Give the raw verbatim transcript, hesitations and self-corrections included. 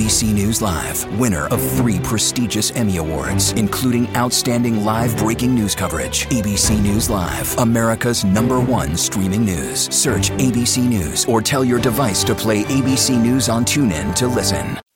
B C News Live, winner of three prestigious Emmy Awards, including Outstanding Live Breaking News Coverage. A B C News Live, America's number one streaming news. Search A B C News or tell your device to play A B C News on TuneIn to listen.